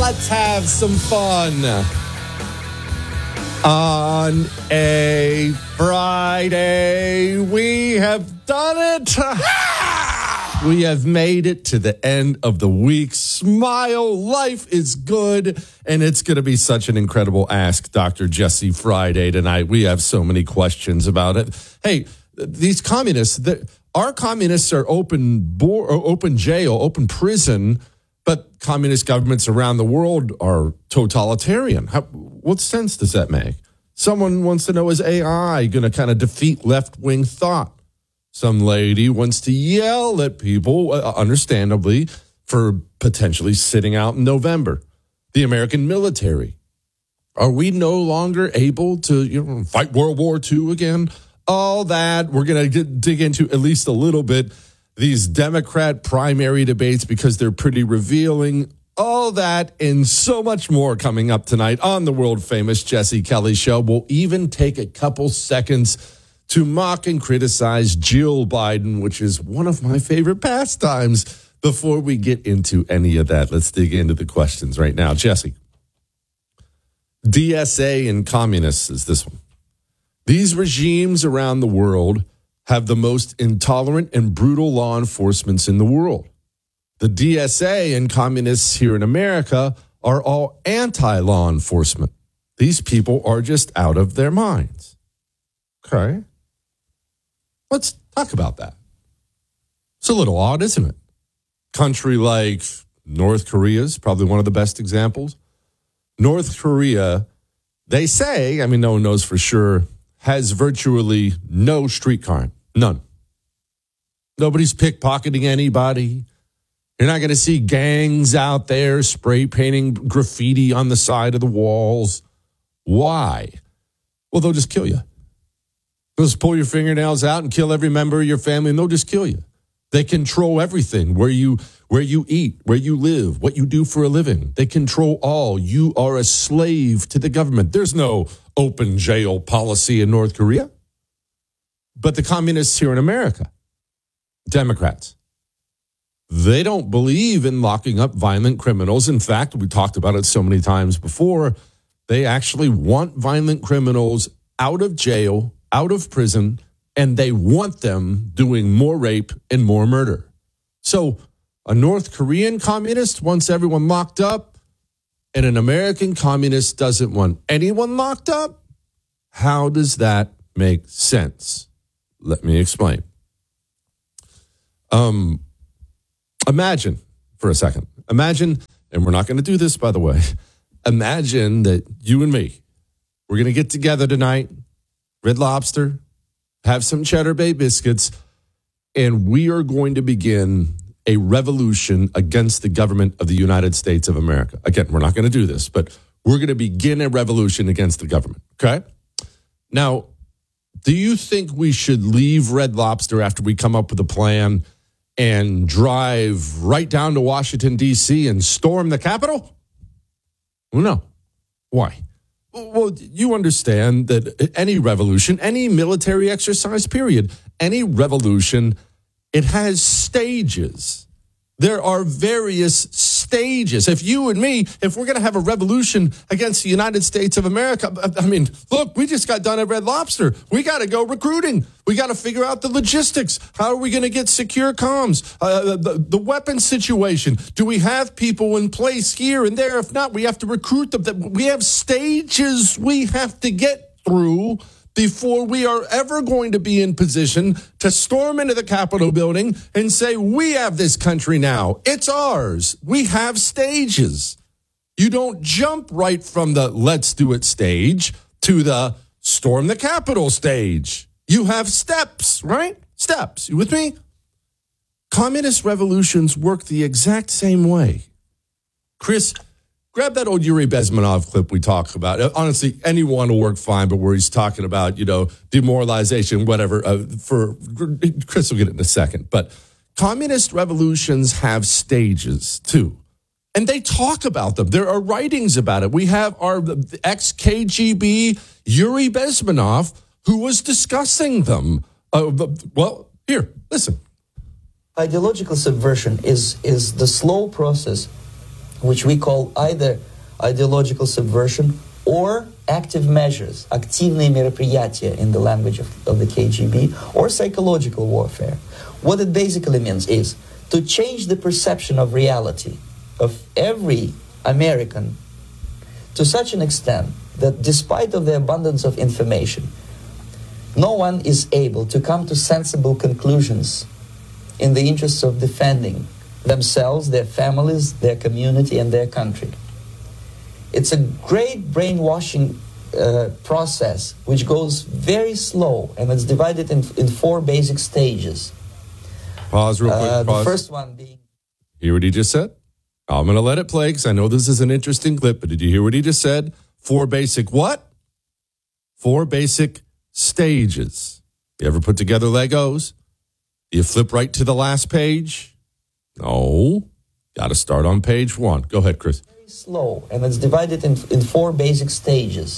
Let's have some fun on a Friday. We have done it. We have made it to the end of the week. Smile. Life is good. And it's going to be such an incredible Ask Dr. Jesse Friday tonight. We have so many questions about it. Hey, these communists, our communists are open jail, open prison, but communist governments around the world are totalitarian. What sense does that make? Someone wants to know, is AI going to kind of defeat left-wing thought? Some lady wants to yell at people, understandably, for potentially sitting out in November. The American military. Are we no longer able to fight World War II again? All that we're going to dig into at least a little bit. These Democrat primary debates, because they're pretty revealing. All that and so much more coming up tonight on the world-famous Jesse Kelly Show. We'll even take a couple seconds to mock and criticize Jill Biden, which is one of my favorite pastimes. Before we get into any of that, let's dig into the questions right now. Jesse, DSA and communists is this one. These regimes around the world have the most intolerant and brutal law enforcement in the world. The DSA and communists here in America are all anti-law enforcement. These people are just out of their minds. Okay. Let's talk about that. It's a little odd, isn't it? Country like North Korea is probably one of the best examples. North Korea, they say, no one knows for sure, has virtually no street crime. None. Nobody's pickpocketing anybody. You're not going to see gangs out there spray painting graffiti on the side of the walls. Why? Well, they'll just kill you. They'll just pull your fingernails out and kill every member of your family, and they'll just kill you. They control everything, where you eat, where you live, what you do for a living. They control all. You are a slave to the government. There's no open jail policy in North Korea. But the communists here in America, Democrats, they don't believe in locking up violent criminals. In fact, we talked about it so many times before. They actually want violent criminals out of jail, out of prison, and they want them doing more rape and more murder. So a North Korean communist wants everyone locked up, and an American communist doesn't want anyone locked up? How does that make sense? Let me explain. Imagine for a second. Imagine, and we're not going to do this, by the way. Imagine that you and me, we're going to get together tonight, Red Lobster, have some Cheddar Bay biscuits, and we are going to begin a revolution against the government of the United States of America. Again, we're not going to do this, but we're going to begin a revolution against the government, okay? Now, do you think we should leave Red Lobster after we come up with a plan and drive right down to Washington, D.C. and storm the Capitol? Well, no. Why? Well, you understand that any revolution, any military exercise, period, any revolution, it has stages. There are various stages. If you and me, if we're going to have a revolution against the United States of America, look, we just got done at Red Lobster. We got to go recruiting. We got to figure out the logistics. How are we going to get secure comms? The weapons situation. Do we have people in place here and there? If not, we have to recruit them. We have stages we have to get through before we are ever going to be in position to storm into the Capitol building and say, we have this country now. It's ours. We have stages. You don't jump right from the let's do it stage to the storm the Capitol stage. You have steps, right? Steps. You with me? Communist revolutions work the exact same way. Chris, grab that old Yuri Bezmenov clip we talked about. Honestly, anyone will work fine, but where he's talking about, demoralization, whatever. For Chris will get it in a second. But communist revolutions have stages, too. And they talk about them. There are writings about it. We have our ex-KGB Yuri Bezmenov, who was discussing them. Here, listen. Ideological subversion is the slow process which we call either ideological subversion or active measures, активные мероприятия in the language of the KGB, or psychological warfare. What it basically means is to change the perception of reality of every American to such an extent that despite of the abundance of information, no one is able to come to sensible conclusions in the interests of defending themselves, their families, their community, and their country. It's a great brainwashing process which goes very slow, and it's divided in 4 basic stages. Pause real quick. Pause. The first one being... Hear what he just said? I'm going to let it play because I know this is an interesting clip, but did you hear what he just said? 4 basic what? 4 basic stages. You ever put together Legos? Do you flip right to the last page? No. Got to start on page 1. Go ahead, Chris. Very slow, and it's divided in 4 basic stages.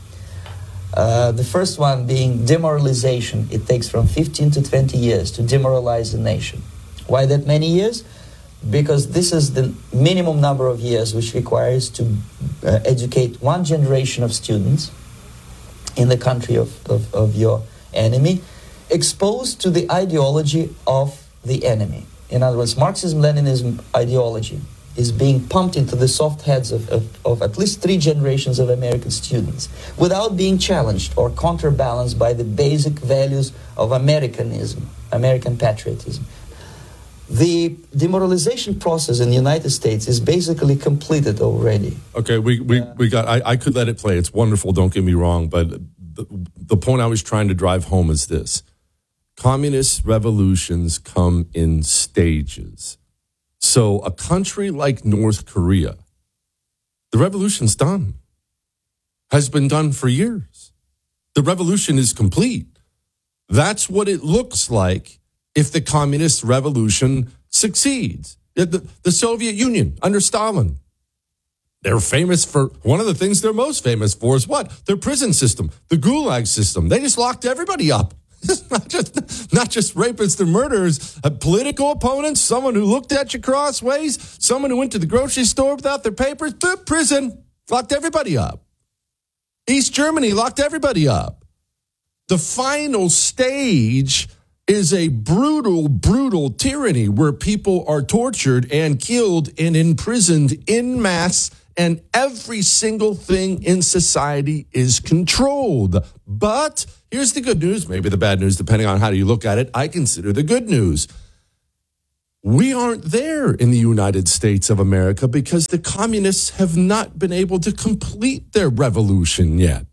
The first one being demoralization. It takes from 15 to 20 years to demoralize a nation. Why that many years? Because this is the minimum number of years which requires to educate 1 generation of students in the country of your enemy, exposed to the ideology of the enemy. In other words, Marxism-Leninism ideology is being pumped into the soft heads of at least 3 generations of American students without being challenged or counterbalanced by the basic values of Americanism, American patriotism. The demoralization process in the United States is basically completed already. Okay, we got. I could let it play. It's wonderful. Don't get me wrong, but the point I was trying to drive home is this: communist revolutions come in stages. So a country like North Korea, the revolution's done. Has been done for years. The revolution is complete. That's what it looks like if the communist revolution succeeds. The Soviet Union under Stalin, they're famous for, one of the things they're most famous for is what? Their prison system, the Gulag system. They just locked everybody up. not just rapists and murderers, political opponents, someone who looked at you crossways, someone who went to the grocery store without their papers, prison, locked everybody up. East Germany locked everybody up. The final stage is a brutal, brutal tyranny where people are tortured and killed and imprisoned en masse, and every single thing in society is controlled. But here's the good news, maybe the bad news, depending on how you look at it. I consider the good news. We aren't there in the United States of America because the communists have not been able to complete their revolution yet.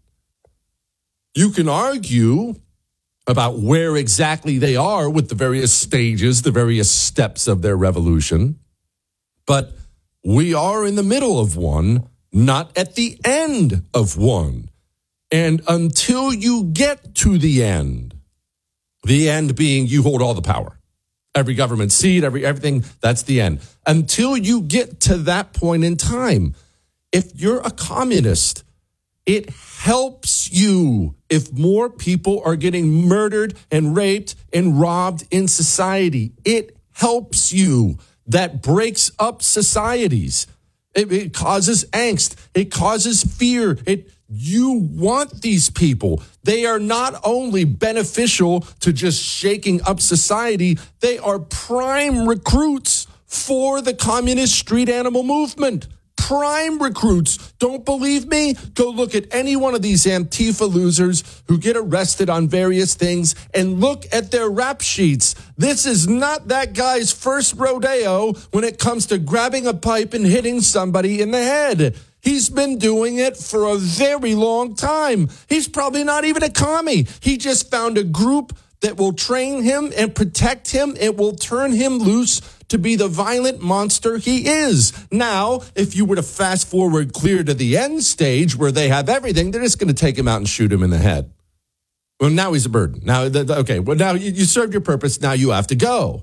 You can argue about where exactly they are with the various stages, the various steps of their revolution. But we are in the middle of one, not at the end of one. And until you get to the end being you hold all the power, every government seat, everything, that's the end. Until you get to that point in time, if you're a communist, it helps you if more people are getting murdered and raped and robbed in society. It helps you. That breaks up societies. It causes angst. It causes fear. You want these people. They are not only beneficial to just shaking up society, they are prime recruits for the communist street animal movement. Prime recruits. Don't believe me? Go look at any one of these Antifa losers who get arrested on various things and look at their rap sheets. This is not that guy's first rodeo when it comes to grabbing a pipe and hitting somebody in the head. He's been doing it for a very long time. He's probably not even a commie. He just found a group that will train him and protect him. It will turn him loose to be the violent monster he is. Now, if you were to fast forward clear to the end stage where they have everything, they're just going to take him out and shoot him in the head. Well, now he's a burden. Now, okay, well, now you served your purpose. Now you have to go.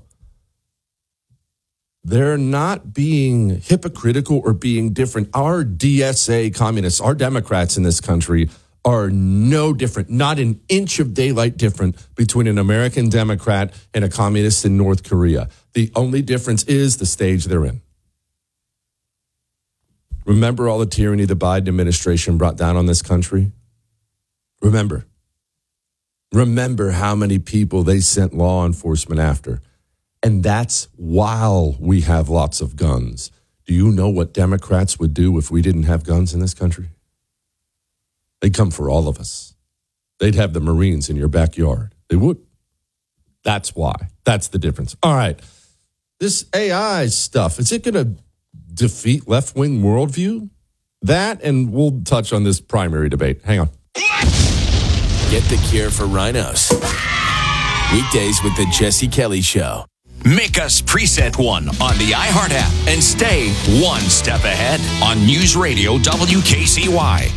They're not being hypocritical or being different. Our DSA communists, our Democrats in this country are no different, not an inch of daylight different between an American Democrat and a communist in North Korea. The only difference is the stage they're in. Remember all the tyranny the Biden administration brought down on this country? Remember how many people they sent law enforcement after. And that's while we have lots of guns. Do you know what Democrats would do if we didn't have guns in this country? They'd come for all of us. They'd have the Marines in your backyard. They would. That's why. That's the difference. All right. This AI stuff, is it going to defeat left-wing worldview? That, and we'll touch on this primary debate. Hang on. Get the cure for rhinos. Weekdays with the Jesse Kelly Show. Make us Preset One on the iHeart app and stay one step ahead on News Radio WKCY.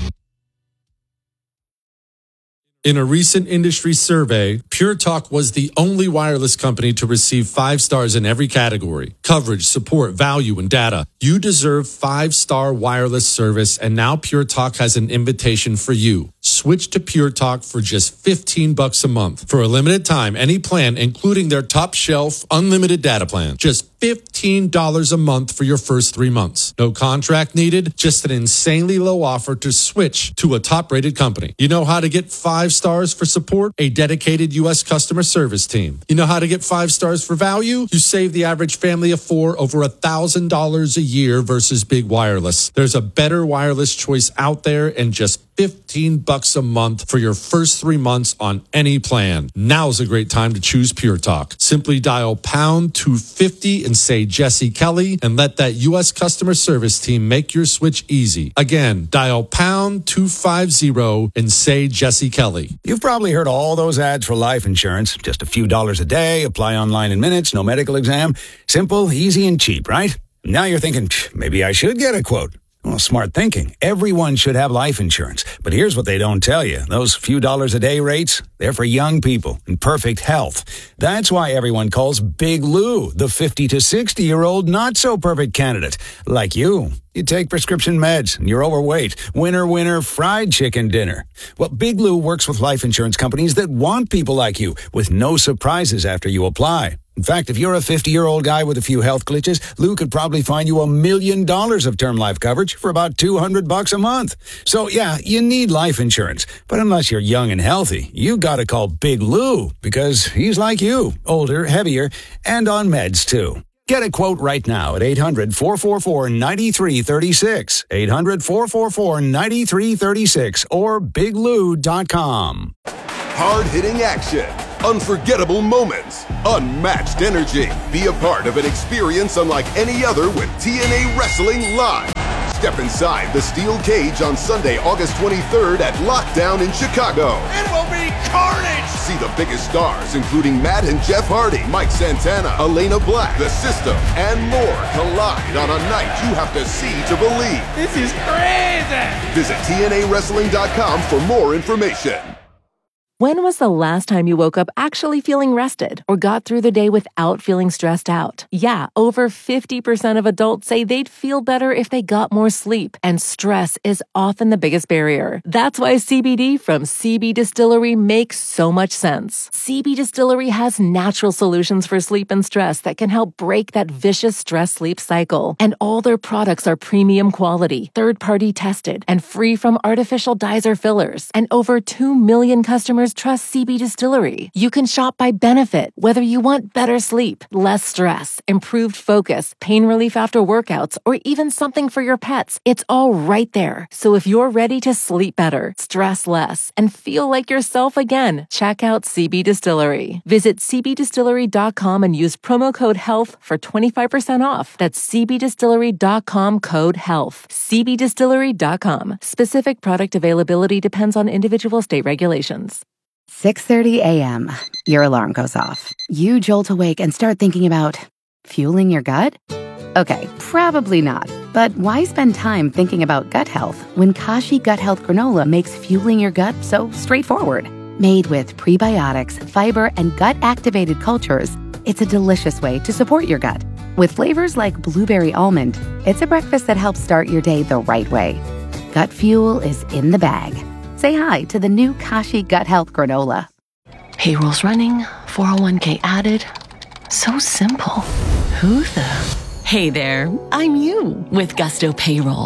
In a recent industry survey, Pure Talk was the only wireless company to receive 5 stars in every category: coverage, support, value, and data. You deserve 5-star wireless service, and now Pure Talk has an invitation for you. Switch to Pure Talk for just $15 a month. For a limited time, any plan, including their top shelf unlimited data plan. Just $15 a month for your first 3 months. No contract needed, just an insanely low offer to switch to a top-rated company. You know how to get 5 stars for support? A dedicated U.S. customer service team. You know how to get 5 stars for value? You save the average family of 4 over $1,000 a year versus big wireless. There's a better wireless choice out there, and just $15 a month for your first 3 months on any plan. Now's a great time to choose Pure Talk. Simply dial pound 250 and say Jesse Kelly, and let that U.S. customer service team make your switch easy. Again, dial pound 250 and say Jesse Kelly. You've probably heard all those ads for life insurance. Just a few dollars a day, apply online in minutes, no medical exam. Simple, easy, and cheap, right? Now you're thinking, maybe I should get a quote. Well, smart thinking. Everyone should have life insurance. But here's what they don't tell you. Those few dollars a day rates, they're for young people in perfect health. That's why everyone calls Big Lou the 50 to 60-year-old not-so-perfect candidate. Like you. You take prescription meds and you're overweight. Winner, fried chicken dinner. Well, Big Lou works with life insurance companies that want people like you with no surprises after you apply. In fact, if you're a 50-year-old guy with a few health glitches, Lou could probably find you $1 million of term life coverage for about $200 a month. So, yeah, you need life insurance. But unless you're young and healthy, you gotta call Big Lou because he's like you, older, heavier, and on meds, too. Get a quote right now at 800-444-9336, 800-444-9336, or biglou.com. Hard-hitting action, unforgettable moments, unmatched energy. Be a part of an experience unlike any other with TNA Wrestling Live. Step inside the steel cage on Sunday, August 23rd at Lockdown in Chicago. It will be carnage! See the biggest stars, including Matt and Jeff Hardy, Mike Santana, Elena Black, The System, and more collide on a night you have to see to believe. This is crazy! Visit TNAWrestling.com for more information. When was the last time you woke up actually feeling rested or got through the day without feeling stressed out? Yeah, over 50% of adults say they'd feel better if they got more sleep, and stress is often the biggest barrier. That's why CBD from CB Distillery makes so much sense. CB Distillery has natural solutions for sleep and stress that can help break that vicious stress-sleep cycle. And all their products are premium quality, third-party tested, and free from artificial dyes or fillers. And over 2 million customers trust CB Distillery. You can shop by benefit, whether you want better sleep, less stress, improved focus, pain relief after workouts, or even something for your pets. It's all right there. So if you're ready to sleep better, stress less, and feel like yourself again, check out CB Distillery. Visit cbdistillery.com and use promo code HEALTH for 25% off. That's cbdistillery.com code HEALTH. cbdistillery.com. Specific product availability depends on individual state regulations. 6:30 a.m. Your alarm goes off. You jolt awake and start thinking about fueling your gut? Okay, probably not. But why spend time thinking about gut health when Kashi Gut Health Granola makes fueling your gut so straightforward? Made with prebiotics, fiber, and gut-activated cultures, it's a delicious way to support your gut. With flavors like blueberry almond, it's a breakfast that helps start your day the right way. Gut fuel is in the bag. Say hi to the new Kashi Gut Health Granola. Payroll's running, 401k added. So simple. Who the? Hey there, I'm you with Gusto Payroll.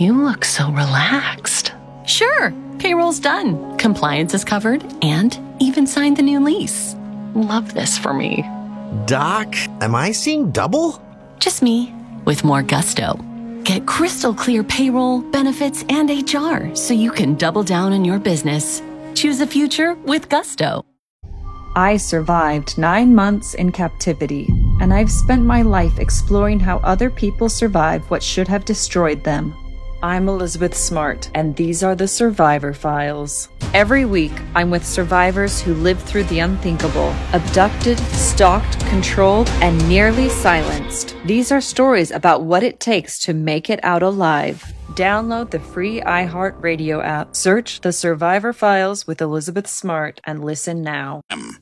You look so relaxed. Sure, payroll's done. Compliance is covered and even signed the new lease. Love this for me. Doc, am I seeing double? Just me, with more gusto. Get crystal clear payroll, benefits, and HR so you can double down on your business. Choose a future with gusto. I survived 9 months in captivity, and I've spent my life exploring how other people survive what should have destroyed them. I'm Elizabeth Smart, and these are the Survivor Files. Every week, I'm with survivors who lived through the unthinkable, abducted, stalked, controlled, and nearly silenced. These are stories about what it takes to make it out alive. Download the free iHeartRadio app, search The Survivor Files with Elizabeth Smart, and listen now.